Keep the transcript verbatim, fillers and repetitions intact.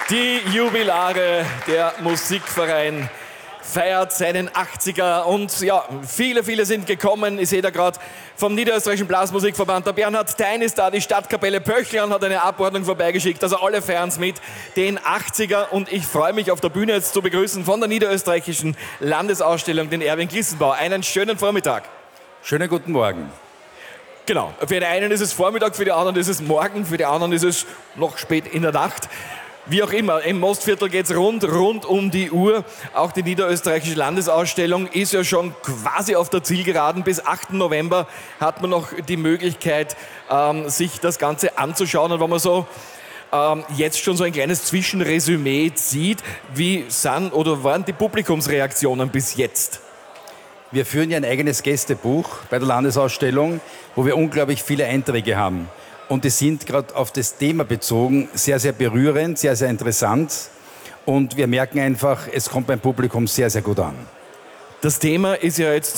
Die Jubilare, der Musikverein feiert seinen achtziger und ja, viele, viele sind gekommen. Ich sehe da gerade vom Niederösterreichischen Blasmusikverband. Der Bernhard Thein ist da, die Stadtkapelle Pöchlern hat eine Abordnung vorbeigeschickt. Also alle feiern es mit, den achtziger. Und ich freue mich auf der Bühne jetzt zu begrüßen von der Niederösterreichischen Landesausstellung den Erwin Glissenbauer. Einen schönen Vormittag. Schönen guten Morgen. Genau, für den einen ist es Vormittag, für die anderen ist es Morgen, für die anderen ist es noch spät in der Nacht. Wie auch immer, im Mostviertel geht es rund, rund um die Uhr. Auch die Niederösterreichische Landesausstellung ist ja schon quasi auf der Zielgeraden. Bis achten November hat man noch die Möglichkeit, ähm, sich das Ganze anzuschauen. Und wenn man so ähm, jetzt schon so ein kleines Zwischenresümee zieht, wie sind oder waren die Publikumsreaktionen bis jetzt? Wir führen ja ein eigenes Gästebuch bei der Landesausstellung, wo wir unglaublich viele Einträge haben. Und die sind gerade auf das Thema bezogen sehr, sehr berührend, sehr, sehr interessant. Und wir merken einfach, es kommt beim Publikum sehr, sehr gut an. Das Thema ist ja jetzt